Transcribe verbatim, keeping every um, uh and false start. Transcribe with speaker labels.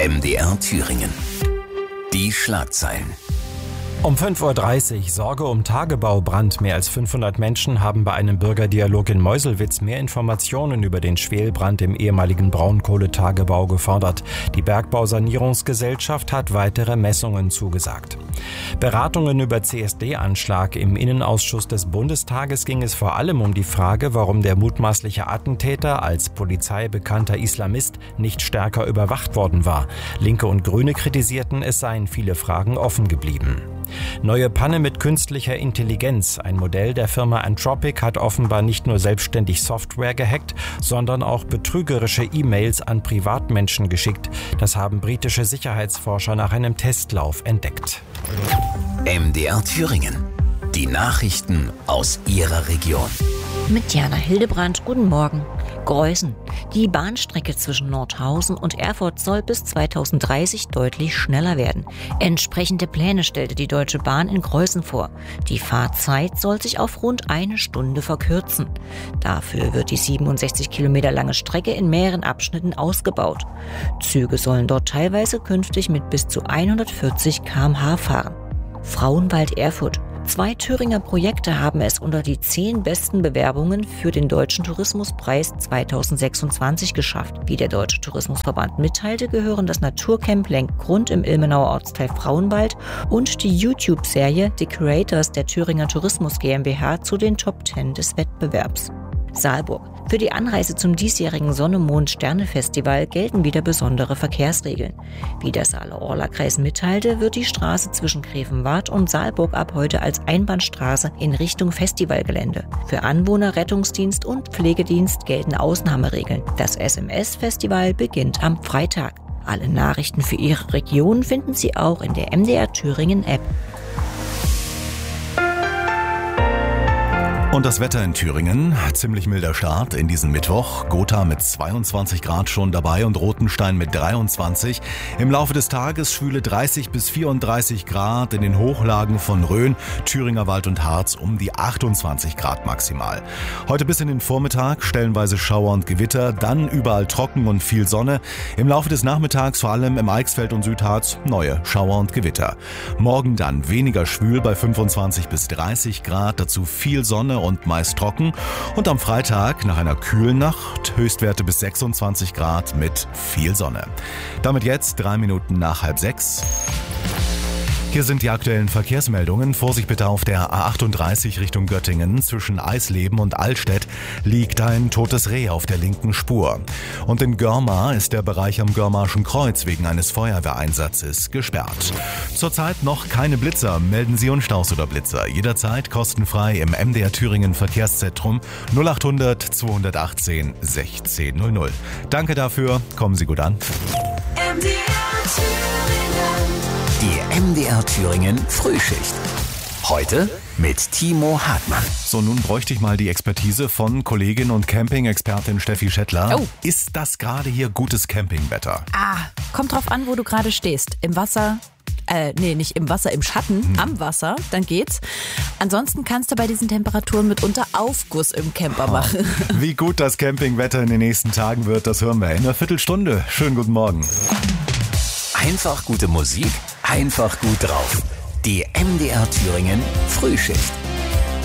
Speaker 1: M D R Thüringen. Die Schlagzeilen.
Speaker 2: Um fünf Uhr dreißig, Sorge um Tagebaubrand. Mehr als fünfhundert Menschen haben bei einem Bürgerdialog in Meuselwitz mehr Informationen über den Schwelbrand im ehemaligen Braunkohletagebau gefordert. Die Bergbausanierungsgesellschaft hat weitere Messungen zugesagt. Beratungen über C S D-Anschlag. Im Innenausschuss des Bundestages ging es vor allem um die Frage, warum der mutmaßliche Attentäter als Polizei bekannter Islamist nicht stärker überwacht worden war. Linke und Grüne kritisierten, es seien viele Fragen offen geblieben. Neue Panne mit künstlicher Intelligenz. Ein Modell der Firma Anthropic hat offenbar nicht nur selbstständig Software gehackt, sondern auch betrügerische E-Mails an Privatmenschen geschickt. Das haben britische Sicherheitsforscher nach einem Testlauf entdeckt.
Speaker 1: M D R Thüringen. Die Nachrichten aus Ihrer Region.
Speaker 3: Mit Jana Hildebrand, guten Morgen. Greußen. Die Bahnstrecke zwischen Nordhausen und Erfurt soll bis zweitausenddreißig deutlich schneller werden. Entsprechende Pläne stellte die Deutsche Bahn in Greußen vor. Die Fahrzeit soll sich auf rund eine Stunde verkürzen. Dafür wird die siebenundsechzig Kilometer lange Strecke in mehreren Abschnitten ausgebaut. Züge sollen dort teilweise künftig mit bis zu hundertvierzig Kilometer pro Stunde fahren. Frauenwald Erfurt. Zwei Thüringer Projekte haben es unter die zehn besten Bewerbungen für den Deutschen Tourismuspreis zweitausendsechsundzwanzig geschafft. Wie der Deutsche Tourismusverband mitteilte, gehören das Naturcamp Lenkgrund im Ilmenauer Ortsteil Frauenwald und die YouTube-Serie The Creators der Thüringer Tourismus GmbH zu den Top zehn des Wettbewerbs. Saalburg. Für die Anreise zum diesjährigen Sonne-Mond-Sterne-Festival gelten wieder besondere Verkehrsregeln. Wie der Saale-Orla-Kreis mitteilte, wird die Straße zwischen Grevenwart und Saalburg ab heute als Einbahnstraße in Richtung Festivalgelände. Für Anwohner, Rettungsdienst und Pflegedienst gelten Ausnahmeregeln. Das S M S-Festival beginnt am Freitag. Alle Nachrichten für Ihre Region finden Sie auch in der M D R Thüringen-App.
Speaker 4: Und das Wetter in Thüringen, ziemlich milder Start in diesen Mittwoch. Gotha mit zweiundzwanzig Grad schon dabei und Rothenstein mit dreiundzwanzig. Im Laufe des Tages schwüle dreißig bis vierunddreißig Grad, in den Hochlagen von Rhön, Thüringer Wald und Harz um die achtundzwanzig Grad maximal. Heute bis in den Vormittag stellenweise Schauer und Gewitter, dann überall trocken und viel Sonne. Im Laufe des Nachmittags vor allem im Eichsfeld und Südharz neue Schauer und Gewitter. Morgen dann weniger schwül bei fünfundzwanzig bis dreißig Grad, dazu viel Sonne und meist trocken. Und am Freitag nach einer kühlen Nacht Höchstwerte bis sechsundzwanzig Grad mit viel Sonne. Damit jetzt drei Minuten nach halb sechs. Hier sind die aktuellen Verkehrsmeldungen. Vorsicht bitte auf der A achtunddreißig Richtung Göttingen. Zwischen Eisleben und Allstedt liegt ein totes Reh auf der linken Spur. Und in Görmar ist der Bereich am Görmarschen Kreuz wegen eines Feuerwehreinsatzes gesperrt. Zurzeit noch keine Blitzer. Melden Sie Unstaus oder Blitzer. Jederzeit kostenfrei im M D R Thüringen Verkehrszentrum null achthundert zweihundertachtzehn sechzehn null null. Danke dafür. Kommen Sie gut an.
Speaker 1: M D R Thüringen. Die M D R Thüringen Frühschicht. Heute mit Timo Hartmann.
Speaker 4: So, nun bräuchte ich mal die Expertise von Kollegin und Camping-Expertin Steffi Schettler.
Speaker 5: Oh.
Speaker 4: Ist das gerade hier gutes Campingwetter?
Speaker 5: Ah, kommt drauf an, wo du gerade stehst. Im Wasser, äh, nee, nicht im Wasser, im Schatten, hm. am Wasser, dann geht's. Ansonsten kannst du bei diesen Temperaturen mitunter Aufguss im Camper machen.
Speaker 4: Oh. Wie gut das Campingwetter in den nächsten Tagen wird, das hören wir in einer Viertelstunde. Schönen guten Morgen.
Speaker 1: Einfach gute Musik, einfach gut drauf. Die M D R Thüringen Frühschicht.